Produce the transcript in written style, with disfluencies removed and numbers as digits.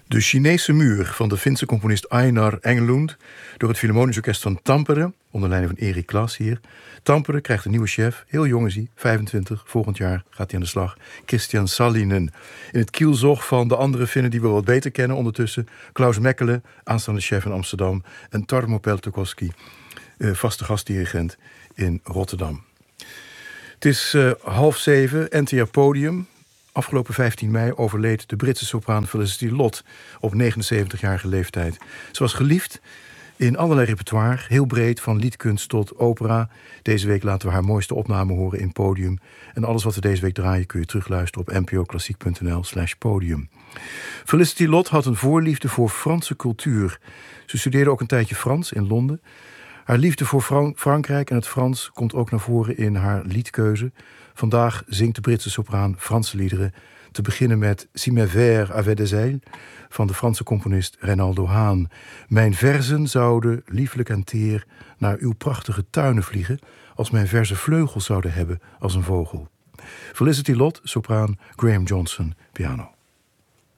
De Chinese muur van de Finse componist Einar Engelund door het Philharmonisch Orkest van Tampere, onder leiding van Erik Klas hier. Tampere krijgt een nieuwe chef, heel jong is hij, 25, volgend jaar gaat hij aan de slag. Christian Sallinen. In het kielzog van de andere Finnen die we wat beter kennen ondertussen. Klaus Mekkelen, aanstaande chef in Amsterdam. En Tarmo Peltokoski, vaste gastdirigent in Rotterdam. Het is 6:30, NTR Podium. Afgelopen 15 mei overleed de Britse sopraan Felicity Lott op 79-jarige leeftijd. Ze was geliefd in allerlei repertoire, heel breed, van liedkunst tot opera. Deze week laten we haar mooiste opname horen in Podium. En alles wat we deze week draaien kun je terugluisteren op npoklassiek.nl/podium. Felicity Lott had een voorliefde voor Franse cultuur. Ze studeerde ook een tijdje Frans in Londen. Haar liefde voor Frankrijk en het Frans komt ook naar voren in haar liedkeuze. Vandaag zingt de Britse sopraan Franse liederen. Te beginnen met Si mes vers avaient des ailes van de Franse componist Reynaldo Haan. Mijn verzen zouden, lieflijk en teer, naar uw prachtige tuinen vliegen, als mijn verzen vleugels zouden hebben als een vogel. Felicity Lott, sopraan, Graham Johnson, piano.